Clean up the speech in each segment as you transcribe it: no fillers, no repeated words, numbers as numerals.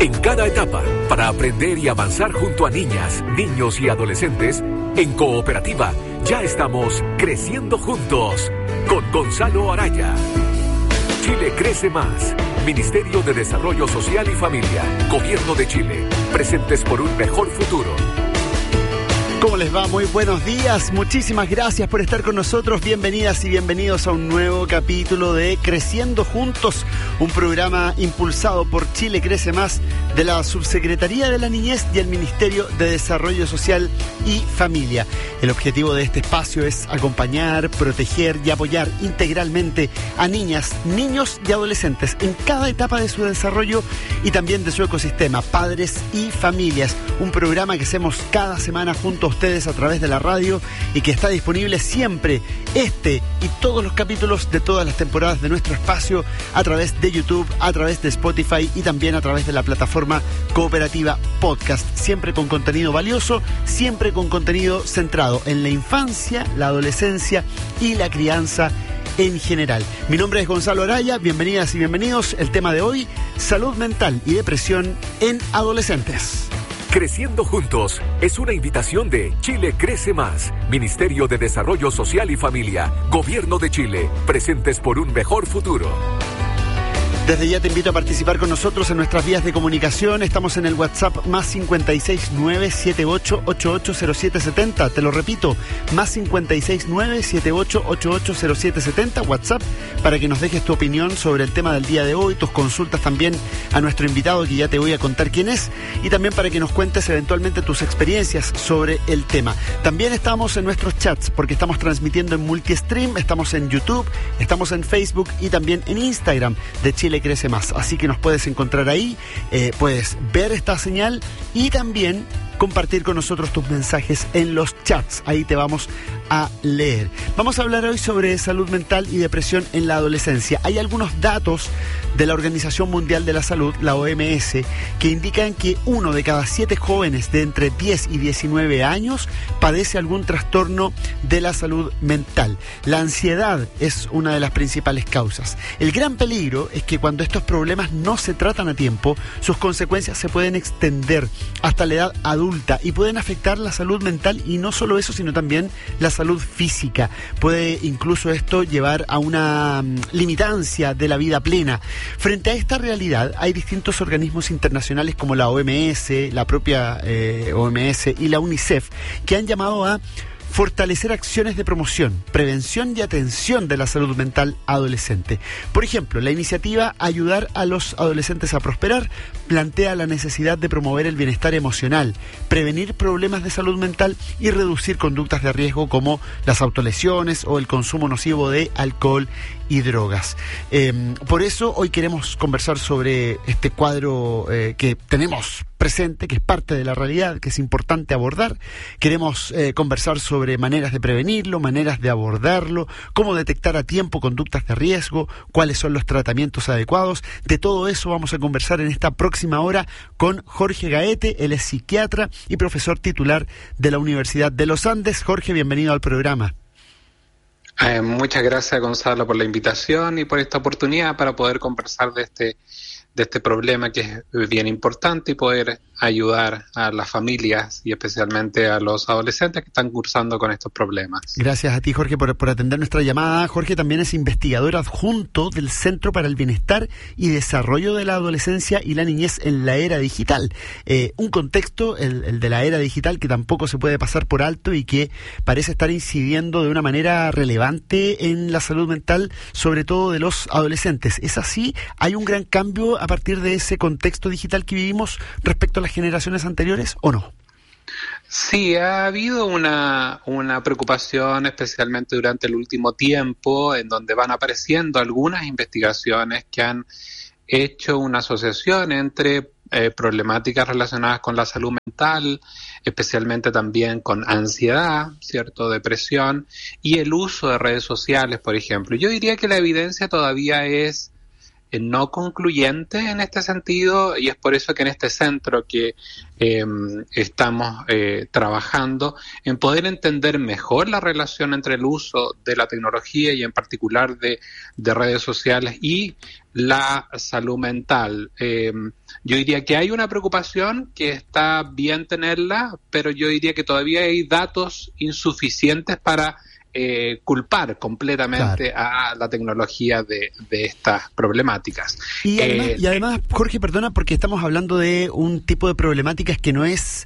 En cada etapa, para aprender y avanzar junto a niñas, niños y adolescentes, en Cooperativa ya estamos creciendo juntos con Gonzalo Araya. Chile crece más. Ministerio de Desarrollo Social y Familia. Gobierno de Chile. Presentes por un mejor futuro. ¿Cómo les va? Muy buenos días. Muchísimas gracias por estar con nosotros. Bienvenidas y bienvenidos a un nuevo capítulo de Creciendo Juntos, un programa impulsado por Chile Crece Más de la Subsecretaría de la Niñez y el Ministerio de Desarrollo Social y Familia. El objetivo de este espacio es acompañar, proteger y apoyar integralmente a niñas, niños y adolescentes en cada etapa de su desarrollo y también de su ecosistema, padres y familias. Un programa que hacemos cada semana junto a ustedes a través de la radio y que está disponible siempre, y todos los capítulos de todas las temporadas de nuestro espacio a través de YouTube, a través de Spotify y también a través de la plataforma Cooperativa Podcast, siempre con contenido valioso, siempre con contenido centrado en la infancia, la adolescencia y la crianza en general. Mi nombre es Gonzalo Araya, bienvenidas y bienvenidos. El tema de hoy, salud mental y depresión en adolescentes. Creciendo Juntos es una invitación de Chile Crece Más, Ministerio de Desarrollo Social y Familia, Gobierno de Chile, presentes por un mejor futuro. Desde ya te invito a participar con nosotros en nuestras vías de comunicación. Estamos en el WhatsApp más 569-7888-0770. Te lo repito, más 569-7888-0770. WhatsApp para que nos dejes tu opinión sobre el tema del día de hoy, tus consultas también a nuestro invitado, que ya te voy a contar quién es, y también para que nos cuentes eventualmente tus experiencias sobre el tema. También estamos en nuestros chats porque estamos transmitiendo en multistream, estamos en YouTube, estamos en Facebook y también en Instagram de Chile Crece Más, así que nos puedes encontrar ahí, puedes ver esta señal y también compartir con nosotros tus mensajes en los chats, ahí te vamos a leer. Vamos a hablar hoy sobre salud mental y depresión en la adolescencia. Hay algunos datos de la Organización Mundial de la Salud, la OMS, que indican que 1 de cada 7 jóvenes de entre 10 y 19 años padece algún trastorno de la salud mental. La ansiedad es una de las principales causas. El gran peligro es que cuando estos problemas no se tratan a tiempo, sus consecuencias se pueden extender hasta la edad adulta y pueden afectar la salud mental, y no solo eso, sino también la salud física. Puede incluso esto llevar a una limitancia de la vida plena. Frente a esta realidad, hay distintos organismos internacionales como la OMS, la propia OMS y la UNICEF, que han llamado a fortalecer acciones de promoción, prevención y atención de la salud mental adolescente. Por ejemplo, la iniciativa Ayudar a los Adolescentes a Prosperar plantea la necesidad de promover el bienestar emocional, prevenir problemas de salud mental y reducir conductas de riesgo como las autolesiones o el consumo nocivo de alcohol y drogas. Por eso hoy queremos conversar sobre este cuadro que tenemos presente, que es parte de la realidad, que es importante abordar. Queremos conversar sobre maneras de prevenirlo, maneras de abordarlo, cómo detectar a tiempo conductas de riesgo, cuáles son los tratamientos adecuados. De todo eso vamos a conversar en esta próxima hora con Jorge Gaete. Él es psiquiatra y profesor titular de la Universidad de los Andes. Jorge, bienvenido al programa. Muchas gracias, Gonzalo, por la invitación y por esta oportunidad para poder conversar de este problema que es bien importante y poder ayudar a las familias y especialmente a los adolescentes que están cursando con estos problemas. Gracias a ti, Jorge, por atender nuestra llamada. Jorge también es investigador adjunto del Centro para el Bienestar y Desarrollo de la Adolescencia y la Niñez en la Era Digital. Un contexto, el de la era digital, que tampoco se puede pasar por alto y que parece estar incidiendo de una manera relevante en la salud mental, sobre todo de los adolescentes. ¿Es así? ¿Hay un gran cambio a partir de ese contexto digital que vivimos respecto a las generaciones anteriores o no? Sí, ha habido una preocupación, especialmente durante el último tiempo, en donde van apareciendo algunas investigaciones que han hecho una asociación entre problemáticas relacionadas con la salud mental, especialmente también con ansiedad, ¿cierto?, depresión, y el uso de redes sociales, por ejemplo. Yo diría que la evidencia todavía es no concluyente en este sentido, y es por eso que en este centro que estamos trabajando en poder entender mejor la relación entre el uso de la tecnología y en particular de redes sociales y la salud mental. Yo diría que hay una preocupación que está bien tenerla, pero yo diría que todavía hay datos insuficientes para culpar completamente a la tecnología de estas problemáticas. Y además, Jorge, perdona, porque estamos hablando de un tipo de problemáticas que no es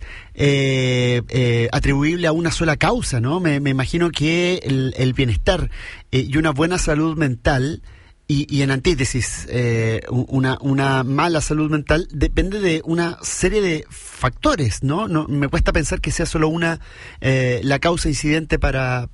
atribuible a una sola causa, ¿no? Me imagino que el bienestar y una buena salud mental y en antítesis, una mala salud mental depende de una serie de factores, ¿no? No me cuesta pensar que sea solo una la causa incidente para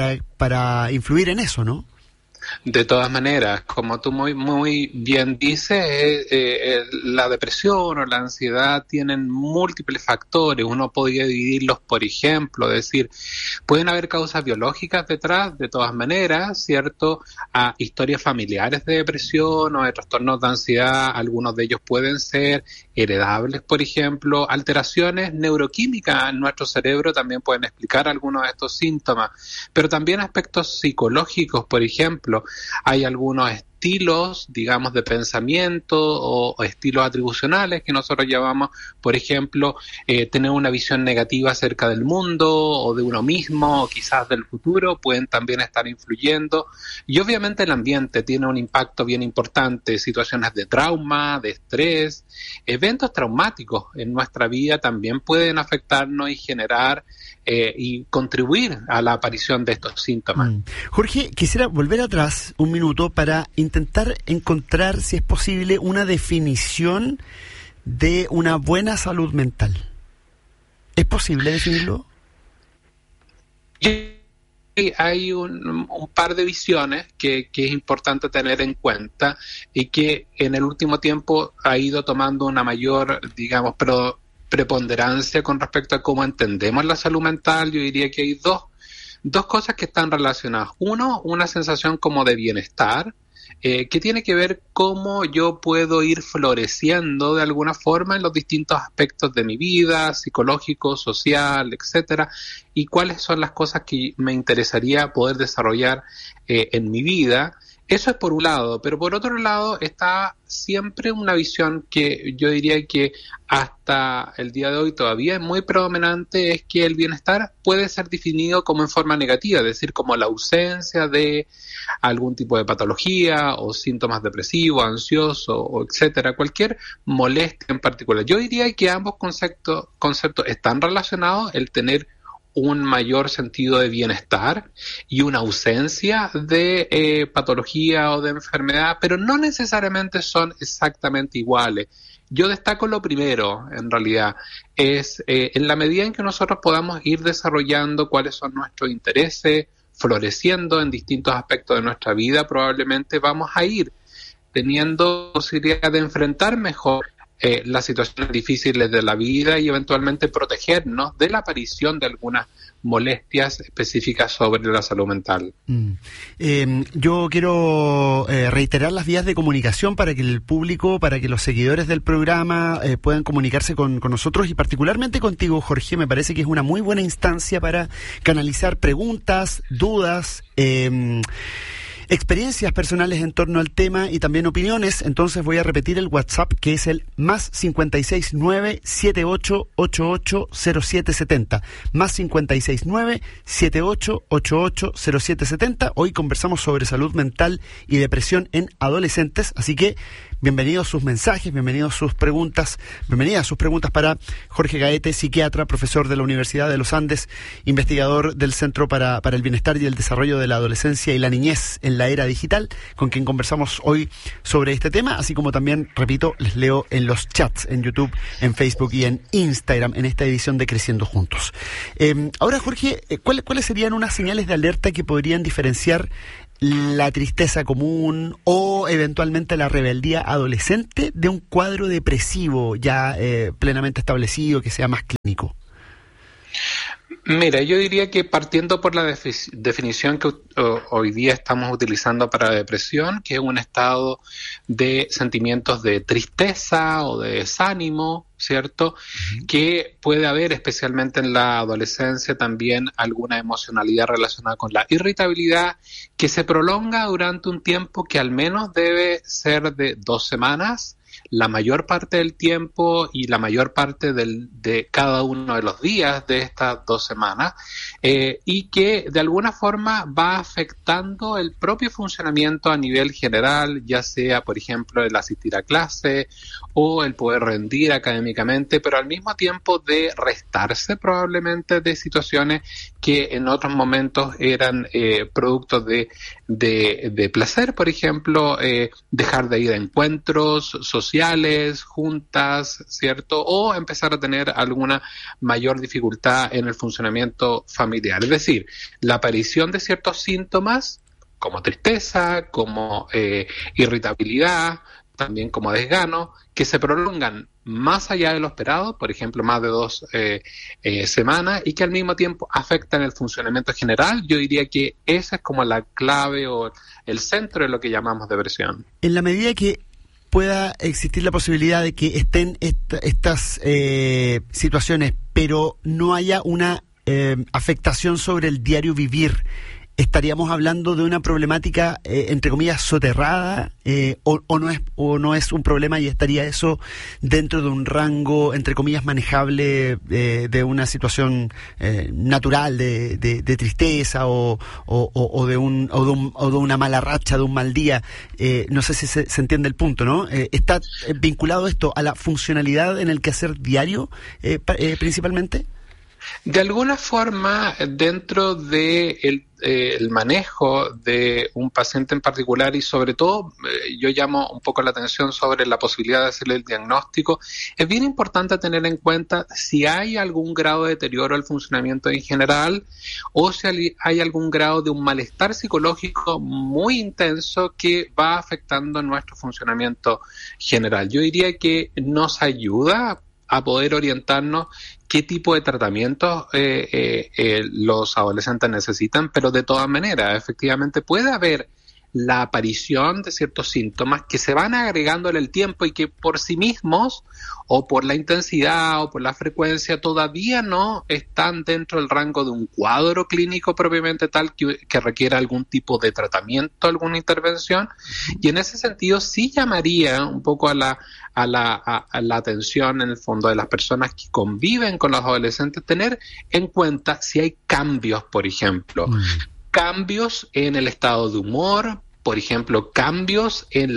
influir en eso, ¿no? De todas maneras, como tú muy bien dices, la depresión o la ansiedad tienen múltiples factores. Uno podría dividirlos, por ejemplo, decir, pueden haber causas biológicas detrás, de todas maneras, ¿cierto? A historias familiares de depresión o de trastornos de ansiedad, algunos de ellos pueden ser heredables, por ejemplo. Alteraciones neuroquímicas en nuestro cerebro también pueden explicar algunos de estos síntomas, pero también aspectos psicológicos, por ejemplo. Hay algunos estilos, digamos, de pensamiento o estilos atribucionales que nosotros llamamos, por ejemplo, tener una visión negativa acerca del mundo o de uno mismo o quizás del futuro, pueden también estar influyendo. Y obviamente el ambiente tiene un impacto bien importante, situaciones de trauma, de estrés, eventos traumáticos en nuestra vida también pueden afectarnos y generar y contribuir a la aparición de estos síntomas. Jorge, quisiera volver atrás un minuto para intentar encontrar, si es posible, una definición de una buena salud mental. ¿Es posible definirlo? Hay un par de visiones que es importante tener en cuenta y que en el último tiempo ha ido tomando una mayor, digamos, preponderancia con respecto a cómo entendemos la salud mental. Yo diría que hay dos cosas que están relacionadas. Uno, una sensación como de bienestar, que tiene que ver cómo yo puedo ir floreciendo de alguna forma en los distintos aspectos de mi vida, psicológico, social, etcétera, y cuáles son las cosas que me interesaría poder desarrollar en mi vida. Eso es por un lado, pero por otro lado está siempre una visión que yo diría que hasta el día de hoy todavía es muy predominante, es que el bienestar puede ser definido como en forma negativa, es decir, como la ausencia de algún tipo de patología o síntomas depresivos, ansiosos, o etcétera, cualquier molestia en particular. Yo diría que ambos conceptos están relacionados, el tener un mayor sentido de bienestar y una ausencia de patología o de enfermedad, pero no necesariamente son exactamente iguales. Yo destaco lo primero, en realidad, es en la medida en que nosotros podamos ir desarrollando cuáles son nuestros intereses, floreciendo en distintos aspectos de nuestra vida, probablemente vamos a ir teniendo posibilidad de enfrentar mejor las situaciones difíciles de la vida y eventualmente protegernos de la aparición de algunas molestias específicas sobre la salud mental. Yo quiero reiterar las vías de comunicación para que el público, para que los seguidores del programa puedan comunicarse con nosotros y particularmente contigo, Jorge. Me parece que es una muy buena instancia para canalizar preguntas, dudas, experiencias personales en torno al tema y también opiniones. Entonces voy a repetir el WhatsApp, que es el +56 97888 0770, +56 97888 0770. Hoy conversamos sobre salud mental y depresión en adolescentes, así que bienvenidos sus mensajes, bienvenidas sus preguntas para Jorge Gaete, psiquiatra, profesor de la Universidad de los Andes, investigador del Centro para el Bienestar y el Desarrollo de la Adolescencia y la Niñez en la Era Digital, con quien conversamos hoy sobre este tema, así como también, repito, les leo en los chats, en YouTube, en Facebook y en Instagram, en esta edición de Creciendo Juntos. Ahora, Jorge, ¿cuáles serían unas señales de alerta que podrían diferenciar la tristeza común o eventualmente la rebeldía adolescente de un cuadro depresivo ya plenamente establecido, que sea más clínico? Mira, yo diría que partiendo por la definición que hoy día estamos utilizando para la depresión, que es un estado de sentimientos de tristeza o de desánimo, ¿cierto? Uh-huh. Que puede haber, especialmente en la adolescencia, también alguna emocionalidad relacionada con la irritabilidad que se prolonga durante un tiempo que al menos debe ser de 2 semanas, la mayor parte del tiempo y la mayor parte de cada uno de los días de estas 2 semanas, y que de alguna forma va afectando el propio funcionamiento a nivel general, ya sea, por ejemplo, el asistir a clase o el poder rendir académicamente, pero al mismo tiempo de restarse probablemente de situaciones que en otros momentos eran productos de placer, por ejemplo, dejar de ir a encuentros sociales, juntas, ¿cierto? O empezar a tener alguna mayor dificultad en el funcionamiento familiar. Es decir, la aparición de ciertos síntomas como tristeza, como irritabilidad, también como desgano, que se prolongan más allá de lo esperado, por ejemplo, más de 2 semanas, y que al mismo tiempo afectan el funcionamiento general. Yo diría que esa es como la clave o el centro de lo que llamamos depresión. En la medida que pueda existir la posibilidad de que estén estas situaciones, pero no haya una afectación sobre el diario vivir, ¿estaríamos hablando de una problemática, entre comillas, soterrada, o no es un problema y estaría eso dentro de un rango, entre comillas, manejable de una situación natural de tristeza o de una mala racha, de un mal día? No sé si se entiende el punto, ¿no? ¿Está vinculado esto a la funcionalidad en el quehacer diario, principalmente? De alguna forma, dentro de el manejo de un paciente en particular, y sobre todo yo llamo un poco la atención sobre la posibilidad de hacerle el diagnóstico, es bien importante tener en cuenta si hay algún grado de deterioro del funcionamiento en general o si hay algún grado de un malestar psicológico muy intenso que va afectando nuestro funcionamiento general. Yo diría que nos ayuda a poder orientarnos qué tipo de tratamientos los adolescentes necesitan, pero de todas maneras, efectivamente puede haber la aparición de ciertos síntomas que se van agregando en el tiempo y que por sí mismos o por la intensidad o por la frecuencia todavía no están dentro del rango de un cuadro clínico propiamente tal que requiera algún tipo de tratamiento, alguna intervención, y en ese sentido sí llamaría un poco a la atención en el fondo de las personas que conviven con los adolescentes, tener en cuenta si hay cambios, por ejemplo, cambios en el estado de humor, por ejemplo, cambios en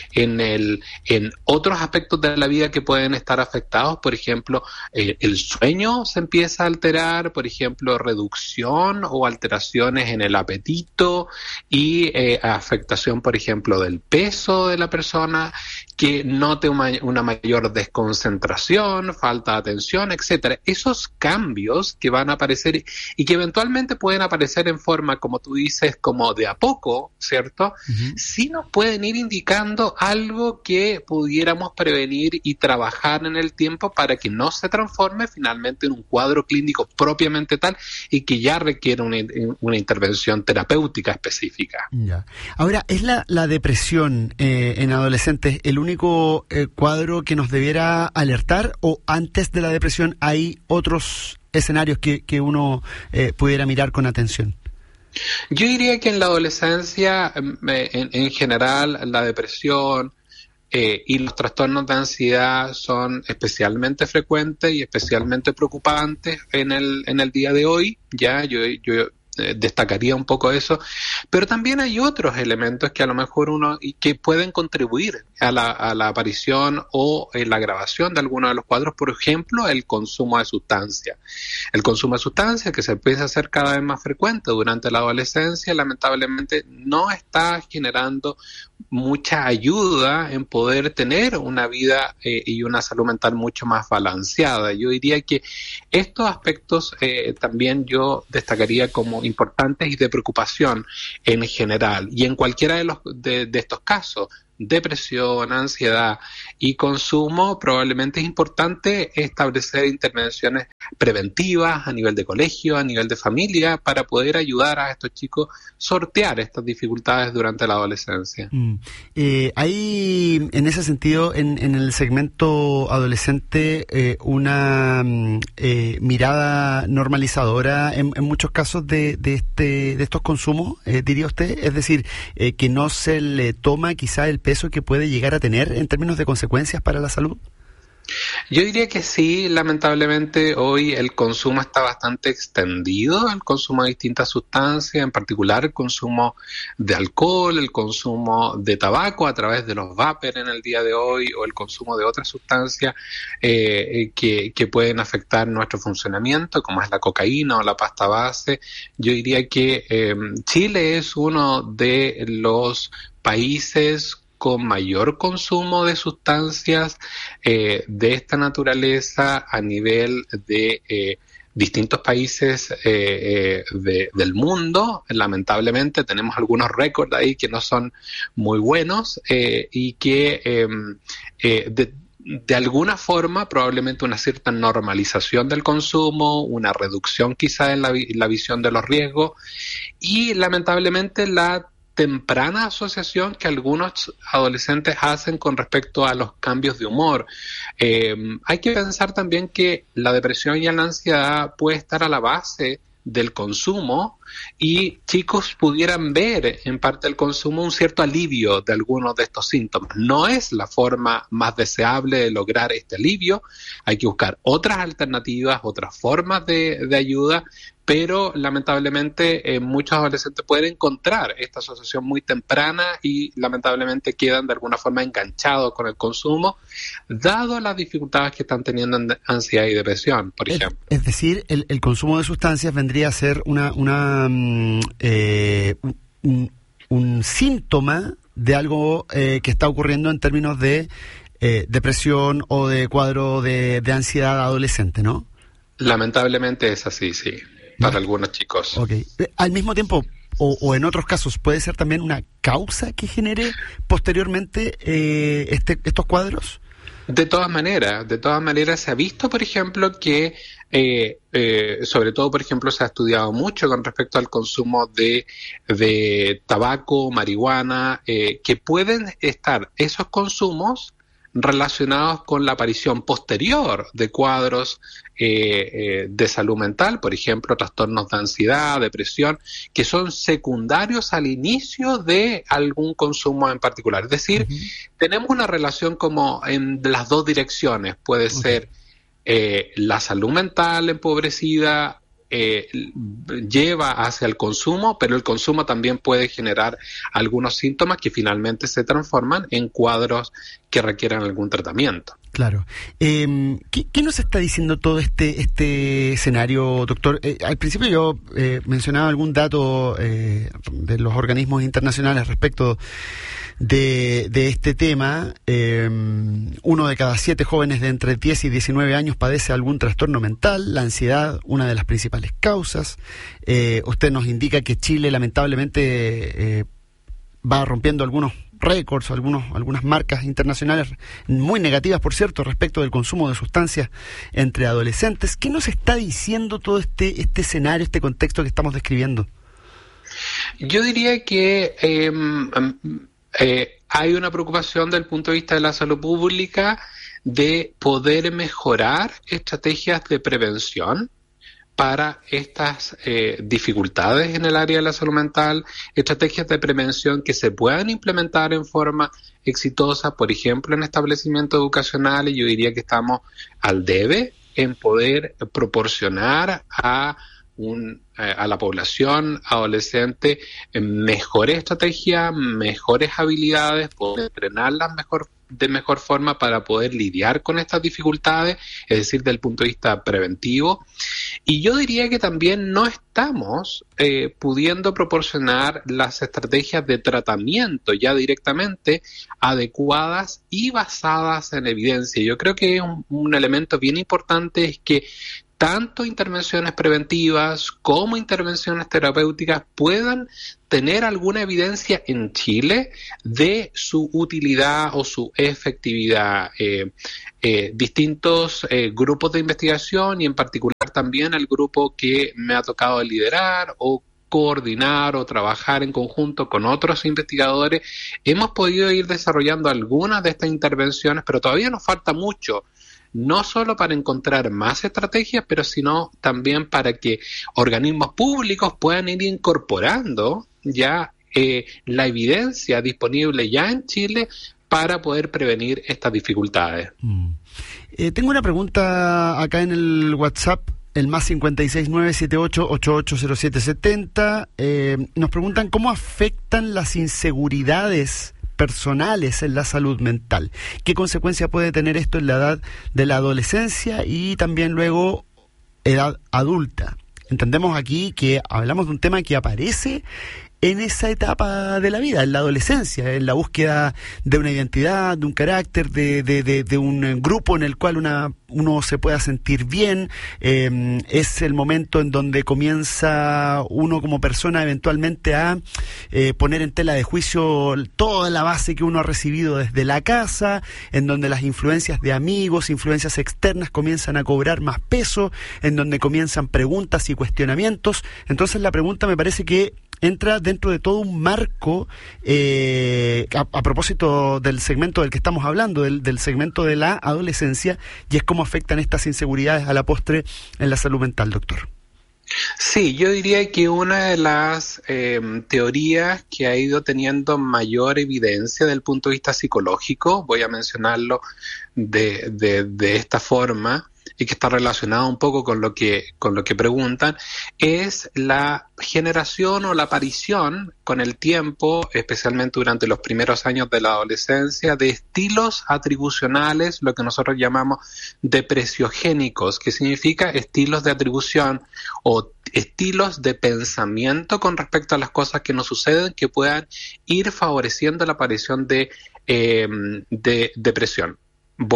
otros aspectos de la vida que pueden estar afectados, por ejemplo, el sueño se empieza a alterar, por ejemplo, reducción o alteraciones en el apetito y afectación, por ejemplo, del peso de la persona, que note una mayor desconcentración, falta de atención, etcétera. Esos cambios que van a aparecer y que eventualmente pueden aparecer en forma, como tú dices, como de a poco, ¿cierto? Uh-huh. Sí nos pueden ir indicando algo que pudiéramos prevenir y trabajar en el tiempo para que no se transforme finalmente en un cuadro clínico propiamente tal y que ya requiere una intervención terapéutica específica. Ya. Ahora, ¿es la depresión en adolescentes el único cuadro que nos debiera alertar, o antes de la depresión hay otros escenarios que uno pudiera mirar con atención? Yo diría que en la adolescencia, en general, la depresión y los trastornos de ansiedad son especialmente frecuentes y especialmente preocupantes en el día de hoy. Ya yo destacaría un poco eso, pero también hay otros elementos que a lo mejor y que pueden contribuir a la aparición o la agravación de algunos de los cuadros. Por ejemplo, el consumo de sustancias. El consumo de sustancias, que se empieza a hacer cada vez más frecuente durante la adolescencia, lamentablemente no está generando mucha ayuda en poder tener una vida y una salud mental mucho más balanceada. Yo diría que estos aspectos también yo destacaría como importantes y de preocupación en general. Y en cualquiera de estos casos, depresión, ansiedad y consumo, probablemente es importante establecer intervenciones preventivas a nivel de colegio, a nivel de familia, para poder ayudar a estos chicos a sortear estas dificultades durante la adolescencia. Hay, en ese sentido, en el segmento adolescente, una mirada normalizadora en muchos casos de estos consumos, diría usted, es decir, que no se le toma quizá el peso que puede llegar a tener en términos de consecuencias para la salud. Yo diría que sí, lamentablemente hoy el consumo está bastante extendido, el consumo de distintas sustancias, en particular el consumo de alcohol, el consumo de tabaco a través de los vapers en el día de hoy, o el consumo de otras sustancias que pueden afectar nuestro funcionamiento, como es la cocaína o la pasta base. Yo diría que Chile es uno de los países con mayor consumo de sustancias de esta naturaleza a nivel de distintos países del mundo. Lamentablemente tenemos algunos récords ahí que no son muy buenos y que de alguna forma probablemente una cierta normalización del consumo, una reducción quizá en la visión de los riesgos y lamentablemente la temprana asociación que algunos adolescentes hacen con respecto a los cambios de humor. Hay que pensar también que la depresión y la ansiedad puede estar a la base del consumo y chicos pudieran ver en parte del consumo un cierto alivio de algunos de estos síntomas. No es la forma más deseable de lograr este alivio, hay que buscar otras alternativas, otras formas de ayuda, pero lamentablemente muchos adolescentes pueden encontrar esta asociación muy temprana y lamentablemente quedan de alguna forma enganchados con el consumo, dado las dificultades que están teniendo en ansiedad y depresión, por ejemplo. Es decir, el consumo de sustancias vendría a ser un síntoma de algo que está ocurriendo en términos de depresión o de cuadro de ansiedad adolescente, ¿no? Lamentablemente es así, sí, para algunos chicos. Okay. Al mismo tiempo, o en otros casos, ¿puede ser también una causa que genere posteriormente estos cuadros? De todas maneras se ha visto, por ejemplo, que sobre todo, por ejemplo, se ha estudiado mucho con respecto al consumo de tabaco, marihuana, que pueden estar esos consumos relacionados con la aparición posterior de cuadros de salud mental, por ejemplo, trastornos de ansiedad, depresión, que son secundarios al inicio de algún consumo en particular. Es decir, tenemos una relación como en las dos direcciones. Puede ser la salud mental empobrecida, lleva hacia el consumo, pero el consumo también puede generar algunos síntomas que finalmente se transforman en cuadros que requieran algún tratamiento. Claro. ¿Qué nos está diciendo todo este escenario, doctor? Al principio yo mencionaba algún dato de los organismos internacionales respecto de este tema. 1 de cada 7 jóvenes de entre 10 y 19 años padece algún trastorno mental, la ansiedad, una de las principales causas. Usted nos indica que Chile lamentablemente va rompiendo algunos récords, algunas marcas internacionales muy negativas, por cierto, respecto del consumo de sustancias entre adolescentes. ¿Qué nos está diciendo todo este escenario, este contexto que estamos describiendo? Yo diría que hay una preocupación desde el punto de vista de la salud pública de poder mejorar estrategias de prevención para estas dificultades en el área de la salud mental, estrategias de prevención que se puedan implementar en forma exitosa, por ejemplo, en establecimientos educacionales. Yo diría que estamos al debe en poder proporcionar a la población adolescente mejores estrategias, mejores habilidades, poder entrenarlas de mejor forma para poder lidiar con estas dificultades, es decir, desde el punto de vista preventivo. Y yo diría que también no estamos pudiendo proporcionar las estrategias de tratamiento ya directamente adecuadas y basadas en evidencia. Yo creo que un elemento bien importante es que tanto intervenciones preventivas como intervenciones terapéuticas puedan tener alguna evidencia en Chile de su utilidad o su efectividad. Distintos grupos de investigación y en particular también el grupo que me ha tocado liderar o coordinar o trabajar en conjunto con otros investigadores, hemos podido ir desarrollando algunas de estas intervenciones, pero todavía nos falta mucho. No solo para encontrar más estrategias, pero sino también para que organismos públicos puedan ir incorporando ya la evidencia disponible ya en Chile para poder prevenir estas dificultades. Tengo una pregunta acá en el WhatsApp, el más 56978880770. Nos preguntan cómo afectan las inseguridades personales en la salud mental. ¿Qué consecuencia puede tener esto en la edad de la adolescencia y también luego edad adulta? Entendemos aquí que hablamos de un tema que aparece en esa etapa de la vida, en la adolescencia, en la búsqueda de una identidad, de un carácter, de un grupo en el cual uno se pueda sentir bien. Es el momento en donde comienza uno como persona eventualmente a poner en tela de juicio toda la base que uno ha recibido desde la casa, en donde las influencias de amigos, influencias externas comienzan a cobrar más peso, en donde comienzan preguntas y cuestionamientos. Entonces la pregunta me parece que entra dentro de todo un marco a propósito del segmento del que estamos hablando, del segmento de la adolescencia, y es cómo afectan estas inseguridades a la postre en la salud mental, doctor. Sí, yo diría que una de las teorías que ha ido teniendo mayor evidencia desde el punto de vista psicológico, voy a mencionarlo de esta forma, y que está relacionado un poco con lo que preguntan, es la generación o la aparición con el tiempo, especialmente durante los primeros años de la adolescencia, de estilos atribucionales, lo que nosotros llamamos depresiogénicos, que significa estilos de atribución o estilos de pensamiento con respecto a las cosas que nos suceden que puedan ir favoreciendo la aparición de depresión.